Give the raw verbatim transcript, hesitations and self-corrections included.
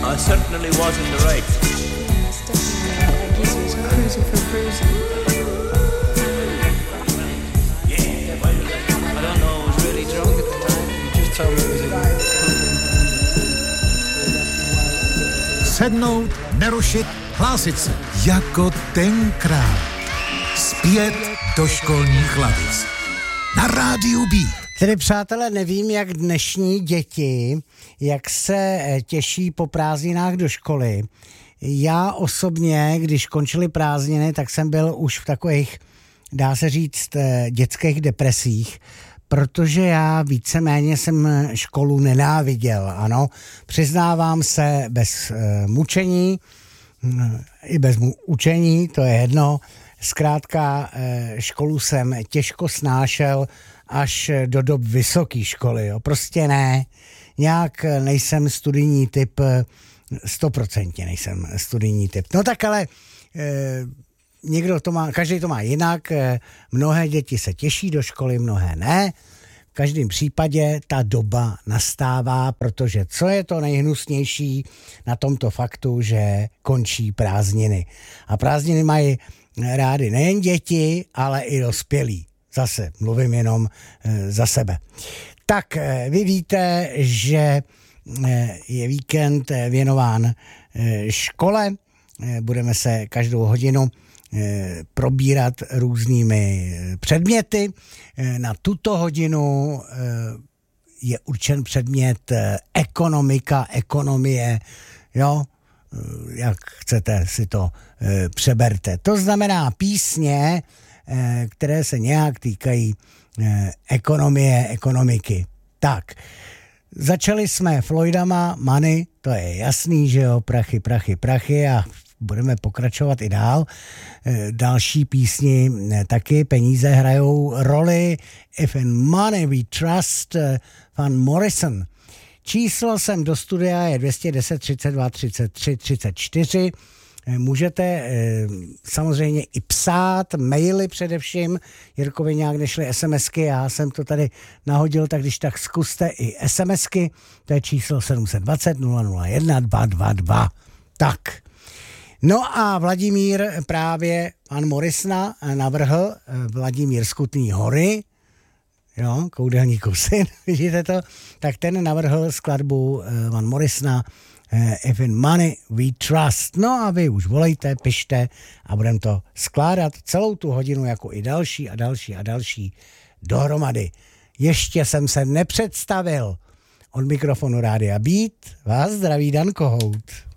I certainly was in the right. Yes, definitely. I guess he was cruising for cruising. Yeah, well, I don't know, I was really drunk at the time. You just told me it was a... Sednout, nerušit, hlásit se. Jako tenkrát. Zpět do školních lavic. Na rádiu B. Tedy přátelé, nevím, jak dnešní děti, jak se těší po prázdninách do školy. Já osobně, když končily prázdniny, tak jsem byl už v takových, dá se říct, dětských depresích, protože já víceméně jsem školu nenáviděl, ano. Přiznávám se bez e, mučení, i bez mu- učení, to je jedno. Zkrátka e, školu jsem těžko snášel až do dob vysoké školy, jo. Prostě ne. Nějak nejsem studijní typ, stoprocentně nejsem studijní typ. No tak ale e, někdo to má, každý to má jinak, e, mnohé děti se těší do školy, mnohé ne. V každém případě ta doba nastává, protože co je to nejhnusnější na tomto faktu, že končí prázdniny. A prázdniny mají rády nejen děti, ale i dospělí. Zase mluvím jenom e, za sebe. Tak e, vy víte, že e, je víkend věnován e, škole. E, budeme se každou hodinu e, probírat různými předměty. E, na tuto hodinu e, je určen předmět e, ekonomika, ekonomie, jo, e, jak chcete si to e, přeberte. To znamená písně, které se nějak týkají eh, ekonomie, ekonomiky. Tak, začali jsme Floydama, Money, to je jasný, že jo, prachy, prachy, prachy a budeme pokračovat i dál. Eh, další písni eh, taky, peníze hrajou roli. If in money we trust, eh, Van Morrison. Číslo sem do studia je dva jedna deset, třicet dva, třicet tři, třicet čtyři. Můžete e, samozřejmě i psát, maily především. Jirkovi nějak nešly SMSky, já jsem to tady nahodil, tak když tak zkuste i SMSky. To je číslo sedm set dvacet, nula nula jedna, dva dva dva. Tak. No a Vladimír právě pan Morrisona navrhl, Vladimír Skutný Hory, jo, koudelníkův syn, vidíte to, tak ten navrhl skladbu Van Morrisona If in money we trust. No a vy už volejte, pište a budeme to skládat celou tu hodinu jako i další a další a další dohromady. Ještě jsem se nepředstavil. Od mikrofonu Rádia Beat vás zdraví Dan Kohout.